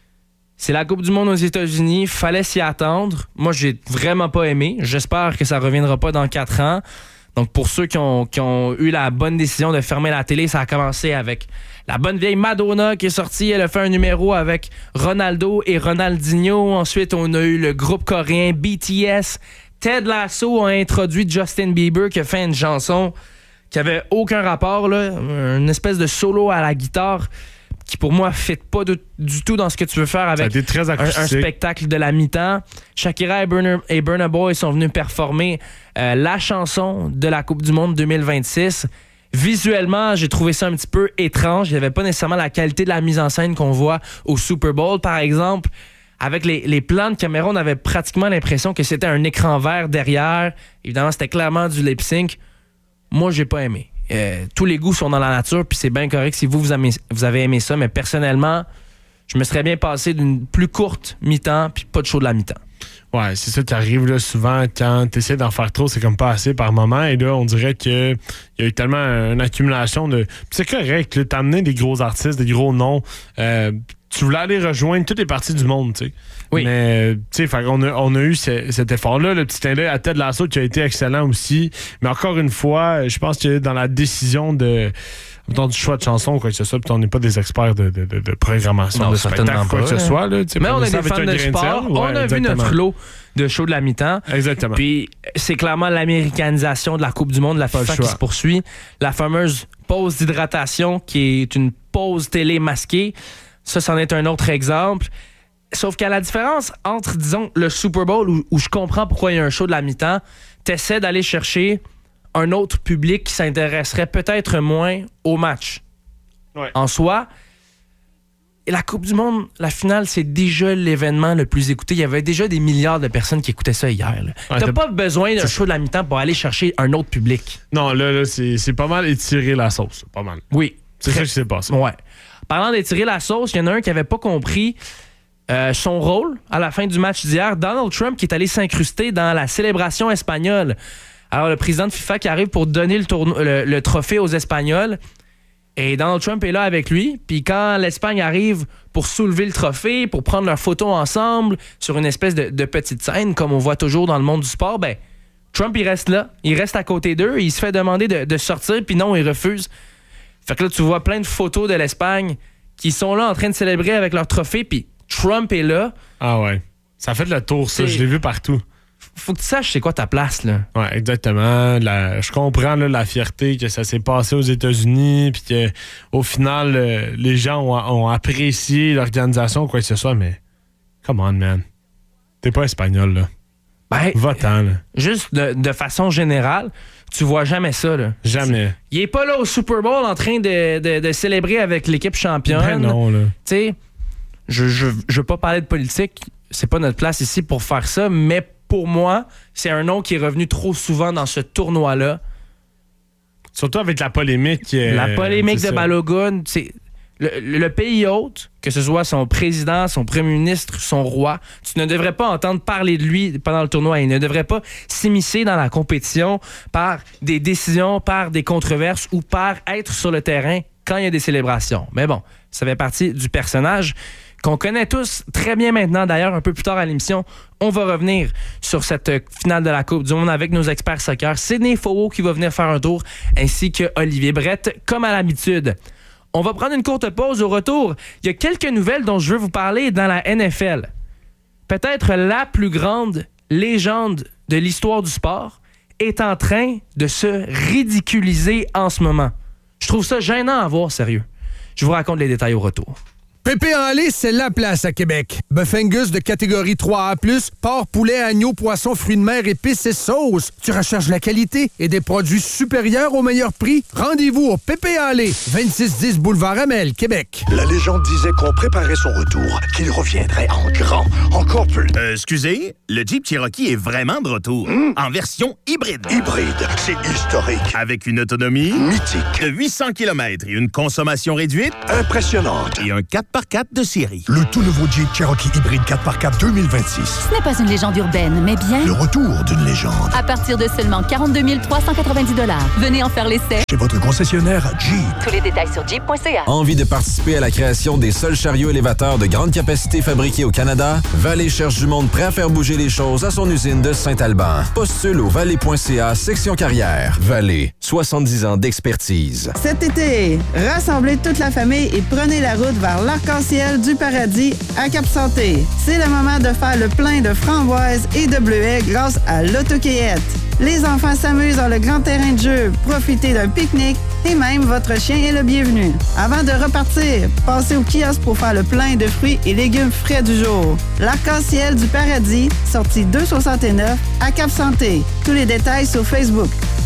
Speaker 6: C'est la Coupe du Monde aux États-Unis. Fallait s'y attendre. Moi, j'ai vraiment pas aimé. J'espère que ça reviendra pas dans quatre ans. Donc, pour ceux qui ont, qui ont eu la bonne décision de fermer la télé, ça a commencé avec la bonne vieille Madonna qui est sortie. Elle a fait un numéro avec Ronaldo et Ronaldinho. Ensuite, on a eu le groupe coréen B T S. Ted Lasso a introduit Justin Bieber qui a fait une chanson qui avait aucun rapport, là, une espèce de solo à la guitare qui pour moi ne fit pas de- du tout dans ce que tu veux faire
Speaker 7: Ça a
Speaker 6: avec
Speaker 7: été très
Speaker 6: un, un
Speaker 7: acoustique.
Speaker 6: spectacle de la mi-temps. Shakira et Burna, et Burna Boy sont venus performer euh, la chanson de la Coupe du Monde deux mille vingt-six. Visuellement, j'ai trouvé ça un petit peu étrange. Il n'y avait pas nécessairement la qualité de la mise en scène qu'on voit au Super Bowl, par exemple. Avec les, les plans de caméra, on avait pratiquement l'impression que c'était un écran vert derrière. Évidemment, c'était clairement du lip-sync. Moi, j'ai pas aimé. Euh, tous les goûts sont dans la nature, puis c'est bien correct si vous, vous, aimez, vous avez aimé ça, mais personnellement, je me serais bien passé d'une plus courte mi-temps, puis pas de show de la mi-temps.
Speaker 7: Ouais, c'est ça qui arrive là, souvent quand tu essaies d'en faire trop, c'est comme pas assez par moment. Et là, on dirait qu'il y a eu tellement une accumulation de. Puis c'est correct, là, t'as amené des gros artistes, des gros noms. Euh, tu voulais aller rejoindre toutes les parties du monde, tu sais.
Speaker 6: Oui.
Speaker 7: Mais, tu sais, fait qu'on a, on a eu ce- cet effort-là. Le petit clin d'œil à Ted Lasso qui a été excellent aussi. Mais encore une fois, je pense que dans la décision de. Mettons, du choix de chanson ou quoi que ce soit, puis on n'est pas des experts de, de, de, de programmation,
Speaker 6: Non,
Speaker 7: de
Speaker 6: certainement
Speaker 7: spectacle, quoi
Speaker 6: pas,
Speaker 7: que ce
Speaker 6: hein.
Speaker 7: soit. Là, tu sais,
Speaker 6: Mais on
Speaker 7: prendre
Speaker 6: est
Speaker 7: ça
Speaker 6: des
Speaker 7: avec
Speaker 6: fans
Speaker 7: un
Speaker 6: de
Speaker 7: grain
Speaker 6: sport.
Speaker 7: sel.
Speaker 6: On
Speaker 7: Ouais,
Speaker 6: a vu
Speaker 7: exactement.
Speaker 6: notre lot de show de la mi-temps.
Speaker 7: Exactement.
Speaker 6: Puis c'est clairement l'américanisation de la Coupe du Monde, la
Speaker 7: Pas le
Speaker 6: FIFA qui
Speaker 7: choix.
Speaker 6: se poursuit. La fameuse pause d'hydratation qui est une pause télé masquée. Ça, c'en est un autre exemple. Sauf qu'à la différence entre, disons, le Super Bowl où, où je comprends pourquoi il y a un show de la mi-temps, t'essaies d'aller chercher un autre public qui s'intéresserait peut-être moins au match.
Speaker 7: Ouais.
Speaker 6: En soi, la Coupe du Monde, la finale, c'est déjà l'événement le plus écouté. Il y avait déjà des milliards de personnes qui écoutaient ça hier. là.
Speaker 7: Ouais,
Speaker 6: T'as
Speaker 7: t'as-
Speaker 6: pas besoin d'un show de la mi-temps pour aller chercher un autre public.
Speaker 7: Non, là, là c'est, c'est pas mal étirer la sauce. Pas mal.
Speaker 6: Oui.
Speaker 7: C'est ça qui s'est passé.
Speaker 6: Ouais. Parlant d'étirer la sauce, il y en a un qui avait pas compris euh, son rôle à la fin du match d'hier. Donald Trump qui est allé s'incruster dans la célébration espagnole. Alors, le président de FIFA qui arrive pour donner le, tourno- le, le trophée aux Espagnols. Et Donald Trump est là avec lui. Puis quand l'Espagne arrive pour soulever le trophée, pour prendre leur photo ensemble sur une espèce de, de petite scène, comme on voit toujours dans le monde du sport, ben Trump, il reste là. Il reste à côté d'eux. Il se fait demander de, de sortir, puis non, il refuse. Fait que là, tu vois plein de photos de l'Espagne qui sont là en train de célébrer avec leur trophée, puis Trump est là.
Speaker 7: Ah ouais. Ça fait le tour, ça.
Speaker 6: C'est-
Speaker 7: Je l'ai vu partout.
Speaker 6: Faut que tu saches c'est quoi ta place, là.
Speaker 7: Ouais, exactement. La- je comprends là, la fierté que ça s'est passé aux États-Unis, puis que au final, euh, les gens ont, ont apprécié l'organisation, quoi que ce soit, mais come on, man. T'es pas espagnol, là.
Speaker 6: Ben,
Speaker 7: Va-t'en, là.
Speaker 6: juste de, de façon générale, tu vois jamais ça, là.
Speaker 7: Jamais.
Speaker 6: Il est pas là au Super Bowl en train de, de- de célébrer avec l'équipe championne.
Speaker 7: Ben non, là.
Speaker 6: Tu sais, je, je, je veux pas parler de politique, c'est pas notre place ici pour faire ça, mais pour moi, c'est un nom qui est revenu trop souvent dans ce tournoi-là.
Speaker 7: Surtout avec la polémique. euh,
Speaker 6: La polémique
Speaker 7: c'est
Speaker 6: de
Speaker 7: ça.
Speaker 6: Balogun, c'est le, le pays hôte, que ce soit son président, son premier ministre, son roi, tu ne devrais pas entendre parler de lui pendant le tournoi. Il ne devrait pas s'immiscer dans la compétition par des décisions, par des controverses ou par être sur le terrain quand il y a des célébrations. Mais bon, ça fait partie du personnage qu'on connaît tous très bien maintenant. D'ailleurs, un peu plus tard à l'émission, on va revenir sur cette finale de la Coupe du Monde avec nos experts soccer. Sidney Faux qui va venir faire un tour, ainsi que Olivier Brett, comme à l'habitude. On va prendre une courte pause. Au retour, il y a quelques nouvelles dont je veux vous parler dans la N F L. Peut-être la plus grande légende de l'histoire du sport est en train de se ridiculiser en ce moment. Je trouve ça gênant à voir, sérieux. Je vous raconte les détails au retour.
Speaker 3: Pépé en lait, c'est la place à Québec. Bœuf Angus de catégorie trois A plus, porc, poulet, agneau, poisson, fruits de mer, épices et sauces. Tu recherches la qualité et des produits supérieurs au meilleur prix? Rendez-vous au Pépé en lait, vingt-six dix boulevard Amel, Québec.
Speaker 9: La légende disait qu'on préparait son retour, qu'il reviendrait en grand, encore plus.
Speaker 10: Euh, excusez, le Jeep Cherokee est vraiment de retour, mmh. en version hybride.
Speaker 9: Hybride, c'est historique.
Speaker 10: Avec une autonomie
Speaker 9: mythique
Speaker 10: de huit cents kilomètres et une consommation réduite
Speaker 9: impressionnante.
Speaker 10: Et un quatre par quatre de série.
Speaker 9: Le tout nouveau Jeep Cherokee hybride quatre par quatre deux mille vingt-six.
Speaker 11: Ce n'est pas une légende urbaine, mais bien...
Speaker 9: le retour d'une légende.
Speaker 11: À partir de seulement quarante-deux mille trois cent quatre-vingt-dix dollars. Venez en faire l'essai.
Speaker 9: Chez votre concessionnaire Jeep.
Speaker 11: Tous les détails sur jeep point c a.
Speaker 12: Envie de participer à la création des seuls chariots élévateurs de grande capacité fabriqués au Canada? Vallée cherche du monde prêt à faire bouger les choses à son usine de Saint-Alban. Postule au vallée point c a, section carrière. Vallée, soixante-dix ans d'expertise.
Speaker 4: Cet été, rassemblez toute la famille et prenez la route vers l'arc-en-ciel du paradis à Cap-Santé. C'est le moment de faire le plein de framboises et de bleuets grâce à l'autocueillette. Les enfants s'amusent dans le grand terrain de jeu, profitez d'un pique-nique et même votre chien est le bienvenu. Avant de repartir, passez au kiosque pour faire le plein de fruits et légumes frais du jour. L'arc-en-ciel du paradis, sortie deux soixante-neuf à Cap-Santé. Tous les détails sur Facebook.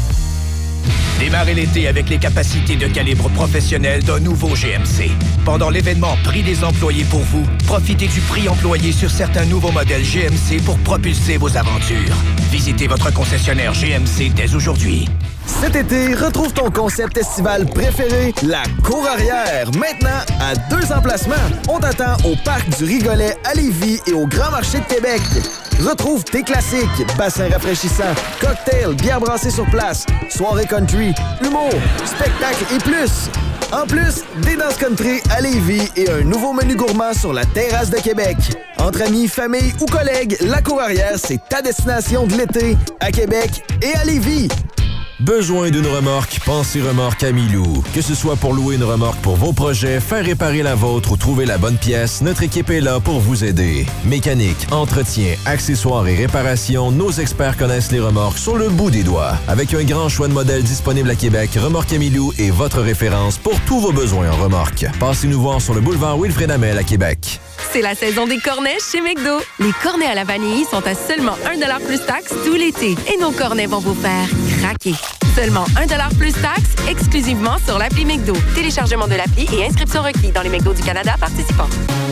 Speaker 13: Démarrez l'été avec les capacités de calibre professionnel d'un nouveau G M C. Pendant l'événement Prix des employés pour vous, profitez du prix employé sur certains nouveaux modèles G M C pour propulser vos aventures. Visitez votre concessionnaire G M C dès aujourd'hui.
Speaker 14: Cet été, retrouve ton concept estival préféré, la Cour Arrière. Maintenant, à deux emplacements. On t'attend au Parc du Rigolet à Lévis et au Grand Marché de Québec. Retrouve tes classiques, bassins rafraîchissants, cocktails, bières brassées sur place, soirée country, humour, spectacles et plus. En plus, des danses country à Lévis et un nouveau menu gourmand sur la terrasse de Québec. Entre amis, famille ou collègues, la Cour Arrière, c'est ta destination de l'été à Québec et à Lévis.
Speaker 12: Besoin d'une remorque? Pensez Remorque Amilou. Que ce soit pour louer une remorque pour vos projets, faire réparer la vôtre ou trouver la bonne pièce, notre équipe est là pour vous aider. Mécanique, entretien, accessoires et réparation, nos experts connaissent les remorques sur le bout des doigts. Avec un grand choix de modèles disponibles à Québec, Remorque Amilou est votre référence pour tous vos besoins en remorque. Passez-nous voir sur le boulevard Wilfrid Hamel à Québec.
Speaker 15: C'est la saison des cornets chez McDo. Les cornets à la vanille sont à seulement un dollar plus taxe tout l'été. Et nos cornets vont vous faire craquer. Seulement un dollar plus taxe, exclusivement sur l'appli McDo. Téléchargement de l'appli et inscription requis dans les McDo du Canada participants.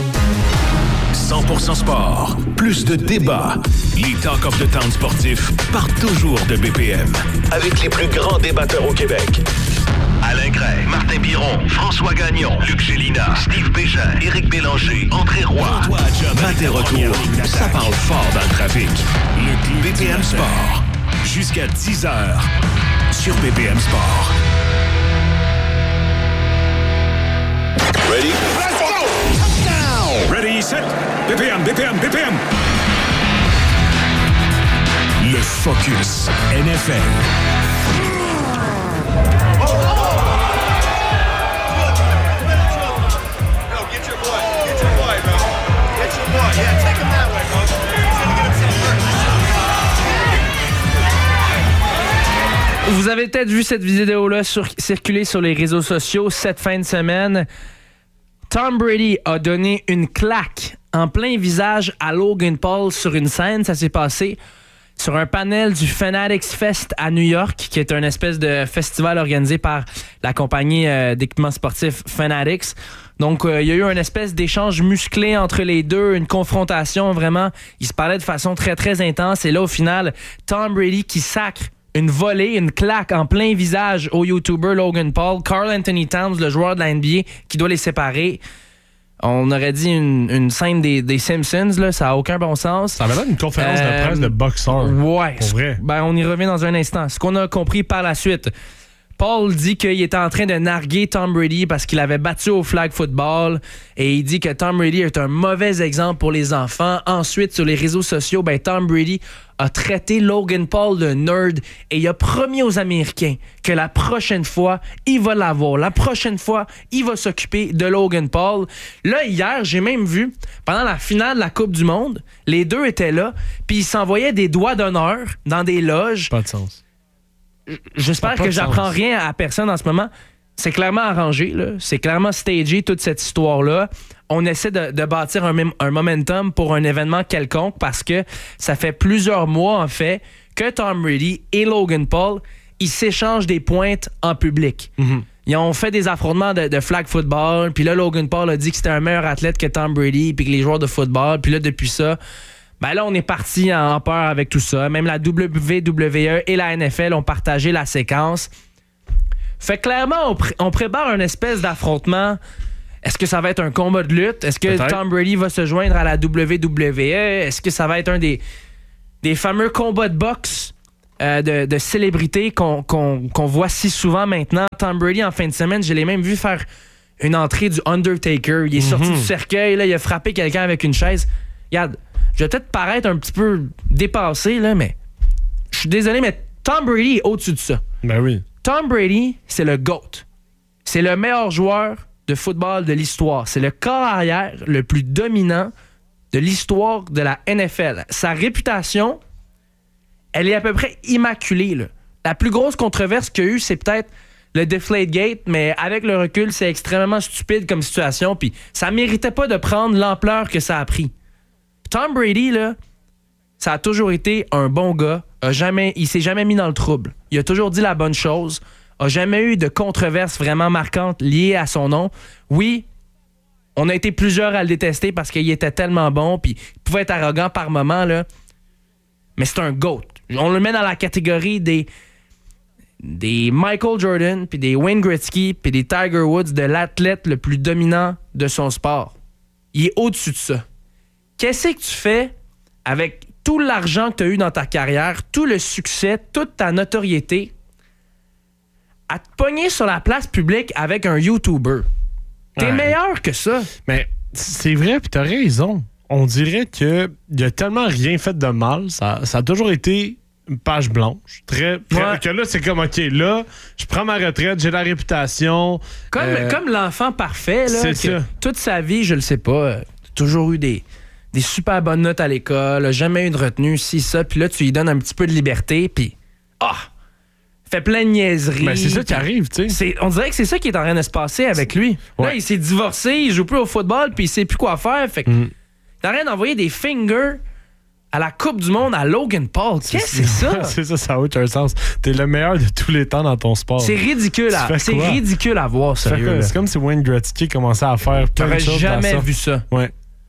Speaker 1: cent pour cent sport. Plus de débats. Les Talk of the Town sportifs partent toujours de B P M.
Speaker 16: Avec les plus grands débatteurs au Québec.
Speaker 1: Alain Gray, Martin Biron, François Gagnon, Luc Gélina, Steve Bégin, Éric Bélanger, André Roy. Matin et retour, ça parle fort dans le trafic. Le B P M Sport. Jusqu'à dix heures sur B P M Sport.
Speaker 16: Ready?
Speaker 1: Let's go! Touchdown! Ready, set, B P M, B P M, B P M. Le Focus N F L.
Speaker 6: Vous avez peut-être vu cette vidéo-là sur, circuler sur les réseaux sociaux cette fin de semaine. Tom Brady a donné une claque en plein visage à Logan Paul sur une scène. Ça s'est passé sur un panel du Fanatics Fest à New York, qui est un espèce de festival organisé par la compagnie euh, d'équipements sportifs Fanatics. Donc, euh, il y a eu une espèce d'échange musclé entre les deux, une confrontation vraiment. Ils se parlaient de façon très, très intense. Et là, au final, Tom Brady qui sacre une volée, une claque en plein visage au YouTuber Logan Paul, Karl Anthony Towns, le joueur de la N B A, qui doit les séparer. On aurait dit une, une scène des, des Simpsons, là, ça n'a aucun bon sens.
Speaker 7: Ça avait l'air d'une conférence euh, de presse de boxeur.
Speaker 6: Ouais.
Speaker 7: Pour vrai.
Speaker 6: Ben, on y revient dans un instant. Ce qu'on a compris par la suite, Paul dit qu'il était en train de narguer Tom Brady parce qu'il avait battu au flag football et il dit que Tom Brady est un mauvais exemple pour les enfants. Ensuite, sur les réseaux sociaux, ben, Tom Brady a traité Logan Paul de nerd et il a promis aux Américains que la prochaine fois, il va l'avoir. La prochaine fois, il va s'occuper de Logan Paul. Là, hier, j'ai même vu, pendant la finale de la Coupe du Monde, les deux étaient là, puis ils s'envoyaient des doigts d'honneur dans des loges.
Speaker 7: Pas de sens.
Speaker 6: j'espère que j'apprends rien à personne en ce moment. C'est clairement arrangé, là. C'est clairement stagé, toute cette histoire-là. On essaie de, de bâtir un, un momentum pour un événement quelconque parce que ça fait plusieurs mois, en fait, que Tom Brady et Logan Paul, ils s'échangent des pointes en public. Mm-hmm. Ils ont fait des affrontements de, de flag football, puis là, Logan Paul a dit que c'était un meilleur athlète que Tom Brady, puis que les joueurs de football, puis là, depuis ça, ben là, on est parti en peur avec tout ça. Même la W W E et la N F L ont partagé la séquence. Fait que clairement, on, pr- on prépare une espèce d'affrontement. Est-ce que ça va être un combat de lutte? Est-ce que Peut-être. Tom Brady va se joindre à la W W E? Est-ce que ça va être un des, des fameux combats de boxe euh, de, de célébrités qu'on, qu'on, qu'on voit si souvent maintenant? Tom Brady, en fin de semaine, je l'ai même vu faire une entrée du Undertaker. Il est mm-hmm. sorti du cercueil, là, il a frappé quelqu'un avec une chaise. Regarde, je vais peut-être paraître un petit peu dépassé, là, mais je suis désolé, mais Tom Brady est au-dessus de ça.
Speaker 7: Ben oui.
Speaker 6: Tom Brady, c'est le GOAT. C'est le meilleur joueur de football de l'histoire. C'est le corps arrière le plus dominant de l'histoire de la N F L. Sa réputation, elle est à peu près immaculée, là. La plus grosse controverse qu'il y a eu, c'est peut-être le Deflategate, mais avec le recul, c'est extrêmement stupide comme situation, puis ça méritait pas de prendre l'ampleur que ça a pris. Tom Brady, là, ça a toujours été un bon gars. A jamais, il s'est jamais mis dans le trouble. Il a toujours dit la bonne chose. A jamais eu de controverse vraiment marquante liée à son nom. Oui, on a été plusieurs à le détester parce qu'il était tellement bon puis il pouvait être arrogant par moments, là. Mais c'est un GOAT. On le met dans la catégorie des des Michael Jordan puis des Wayne Gretzky puis des Tiger Woods, de l'athlète le plus dominant de son sport. Il est au-dessus de ça. Qu'est-ce que tu fais avec tout l'argent que tu as eu dans ta carrière, tout le succès, toute ta notoriété, à te pogner sur la place publique avec un YouTuber? T'es ouais. meilleur que ça.
Speaker 7: Mais c'est vrai, puis t'as raison. On dirait qu'il a tellement rien fait de mal. Ça, ça a toujours été une page blanche. Très, très ouais. Que là, c'est comme, OK, là, je prends ma retraite, j'ai la réputation.
Speaker 6: Comme,
Speaker 7: euh,
Speaker 6: comme l'enfant parfait, là.
Speaker 7: C'est ça.
Speaker 6: Toute sa vie, je le sais pas, toujours eu des... des super bonnes notes à l'école, jamais eu de retenue, si, ça, puis là, tu lui donnes un petit peu de liberté, puis ah! Fait plein de niaiseries.
Speaker 7: Ben, c'est ça qui arrive, tu sais.
Speaker 6: On dirait que c'est ça qui est en train de se passer avec lui. Ouais. Là, il s'est divorcé, il joue plus au football, puis il sait plus quoi faire, fait que mm. t'as rien d'envoyer des fingers à la Coupe du Monde à Logan Paul. Qu'est-ce que c'est ça?
Speaker 7: C'est ça, ça a aucun sens. T'es le meilleur de tous les temps dans ton sport.
Speaker 6: C'est ridicule à, c'est ridicule à voir, sérieux.
Speaker 7: C'est comme si Wayne Gretzky commençait à faire plein de choses.
Speaker 6: T'aurais jamais vu ça.
Speaker 7: Ouais.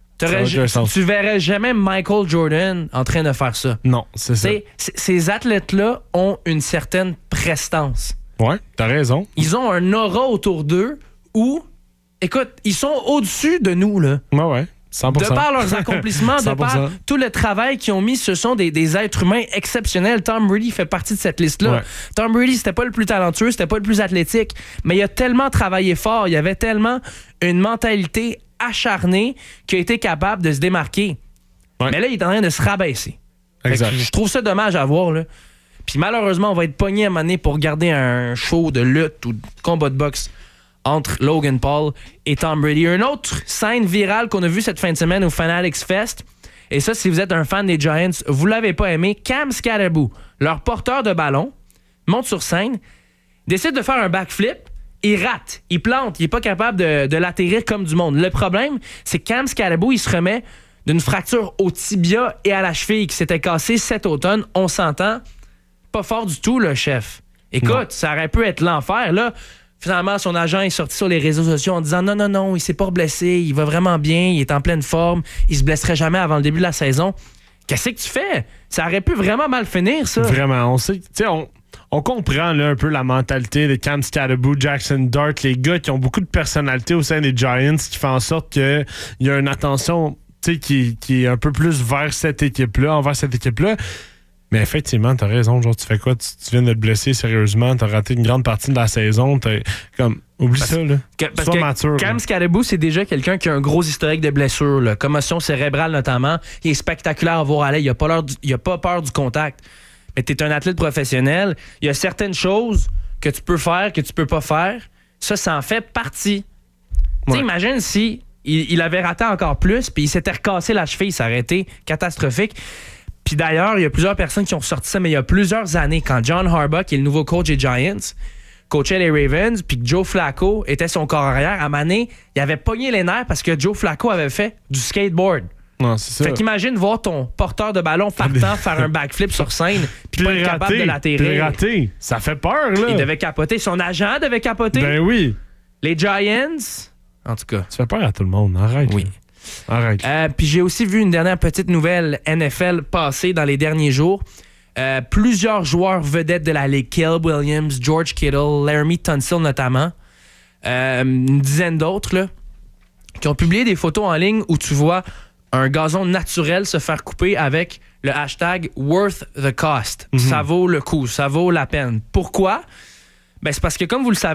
Speaker 6: Ja- tu verrais jamais Michael Jordan en train de faire ça.
Speaker 7: Non, c'est ça.
Speaker 6: C- ces athlètes-là ont une certaine prestance.
Speaker 7: Ouais, t'as raison.
Speaker 6: Ils ont un aura autour d'eux où, écoute, ils sont au-dessus de nous, là.
Speaker 7: Ouais, ouais. cent pour cent.
Speaker 6: De par leurs accomplissements, de par tout le travail qu'ils ont mis, ce sont des, des êtres humains exceptionnels. Tom Brady fait partie de cette liste-là. Ouais. Tom Brady, c'était pas le plus talentueux, c'était pas le plus athlétique, mais il a tellement travaillé fort, il avait tellement une mentalité acharnée qu'il a été capable de se démarquer. Ouais. Mais là, il est en train de se rabaisser.
Speaker 7: Exact.
Speaker 6: Je trouve ça dommage à voir, là. Puis malheureusement, on va être pogné à un moment donné pour regarder un show de lutte ou de combat de boxe entre Logan Paul et Tom Brady. Une autre scène virale qu'on a vue cette fin de semaine au Fanatics Fest, et ça, si vous êtes un fan des Giants, vous l'avez pas aimé, Cam Scatterboo, leur porteur de ballon, monte sur scène, décide de faire un backflip, il rate, il plante, il est pas capable de, de l'atterrir comme du monde. Le problème, c'est que Cam Scatterboo, il se remet d'une fracture au tibia et à la cheville qui s'était cassée cet automne. On s'entend, pas fort du tout, le chef. Écoute, non. Ça aurait pu être l'enfer, là. Finalement, son agent est sorti sur les réseaux sociaux en disant non, non, non, il s'est pas blessé, il va vraiment bien, il est en pleine forme, il se blesserait jamais avant le début de la saison. Qu'est-ce que tu fais? Ça aurait pu vraiment mal finir, ça.
Speaker 7: Vraiment, on sait, tu sais, on, on comprend là, un peu la mentalité de Cam Scatterboo, Jackson Dart, les gars qui ont beaucoup de personnalité au sein des Giants, qui fait en sorte qu'il y a une attention, tu sais, qui, qui est un peu plus vers cette équipe-là, envers cette équipe-là. Mais effectivement, t'as raison. Genre, tu fais quoi? Tu, tu viens de te blesser sérieusement. T'as raté une grande partie de la saison. T'as, comme, oublie parce, ça, là.
Speaker 6: Que, parce Sois que mature. Cam Scatterboo, c'est déjà quelqu'un qui a un gros historique de blessures, là. Commotion cérébrale notamment. Il est spectaculaire à voir aller. Il a pas, l'heure du, il a pas peur du contact. Mais t'es un athlète professionnel. Il y a certaines choses que tu peux faire, que tu peux pas faire. Ça, ça en fait partie. Ouais. Tu sais, imagine si il, il avait raté encore plus puis il s'était recassé la cheville. Ça aurait été catastrophique. Puis d'ailleurs, il y a plusieurs personnes qui ont sorti ça, mais il y a plusieurs années, quand John Harbaugh, qui est le nouveau coach des Giants, coachait les Ravens, puis que Joe Flacco était son corps arrière, à Mané, il avait pogné les nerfs parce que Joe Flacco avait fait du skateboard.
Speaker 7: Non, c'est ça.
Speaker 6: Fait qu'imagine voir ton porteur de ballon partant faire un backflip sur scène puis pas être capable de l'atterrir.
Speaker 7: Raté. Ça fait peur, là.
Speaker 6: Il devait capoter. Son agent devait capoter.
Speaker 7: Ben oui.
Speaker 6: Les Giants, en tout cas.
Speaker 7: Tu fais peur à tout le monde. Arrête.
Speaker 6: Oui.
Speaker 7: Là. Arrête.
Speaker 6: Euh, puis j'ai aussi vu une dernière petite nouvelle N F L passer dans les derniers jours. Euh, plusieurs joueurs vedettes de la Ligue, Caleb Williams, George Kittle, Laramie Tunsil notamment, euh, une dizaine d'autres, là, qui ont publié des photos en ligne où tu vois un gazon naturel se faire couper avec le hashtag worth the cost. Mm-hmm. Ça vaut le coup, ça vaut la peine. Pourquoi? Ben, c'est parce que, comme vous le savez,